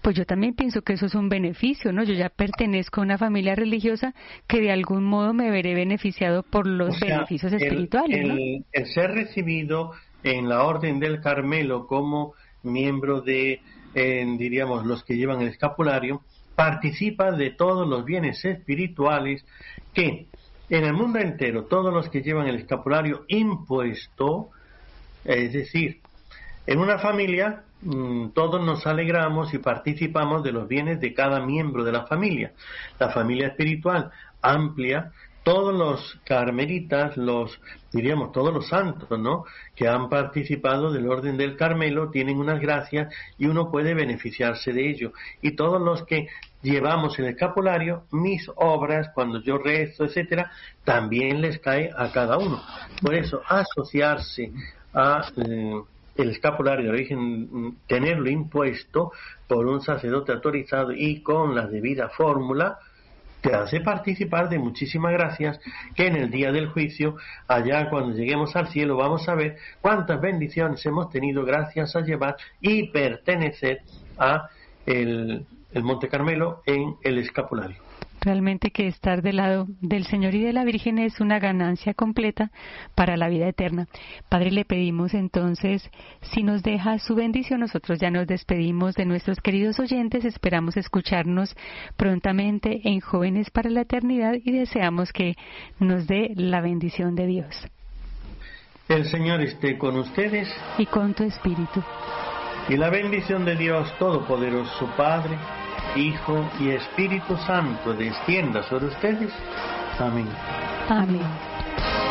Pues yo también pienso que eso es un beneficio, ¿no? Yo ya pertenezco a una familia religiosa que de algún modo me veré beneficiado por los beneficios espirituales, ¿no? El ser recibido en la Orden del Carmelo como miembro de, diríamos, los que llevan el escapulario, participa de todos los bienes espirituales que en el mundo entero, todos los que llevan el escapulario impuesto, es decir, en una familia todos nos alegramos y participamos de los bienes de cada miembro de la familia. La familia espiritual amplia, todos los carmelitas, todos los santos, ¿no?, que han participado del Orden del Carmelo tienen unas gracias y uno puede beneficiarse de ello. Y todos los que llevamos el escapulario, mis obras, cuando yo rezo, etcétera, también les cae a cada uno. Por eso, asociarse a el escapulario de origen, tenerlo impuesto por un sacerdote autorizado y con la debida fórmula, te hace participar de muchísimas gracias que en el día del juicio, allá cuando lleguemos al cielo, vamos a ver cuántas bendiciones hemos tenido gracias a llevar y pertenecer a el Monte Carmelo en el escapulario. Realmente que estar del lado del Señor y de la Virgen es una ganancia completa para la vida eterna. Padre, le pedimos entonces, si nos deja su bendición, nosotros ya nos despedimos de nuestros queridos oyentes, esperamos escucharnos prontamente en Jóvenes para la Eternidad y deseamos que nos dé la bendición de Dios. El Señor esté con ustedes. Y con tu espíritu. Y la bendición de Dios Todopoderoso, Padre, Hijo y Espíritu Santo descienda sobre ustedes. Amén. Amén.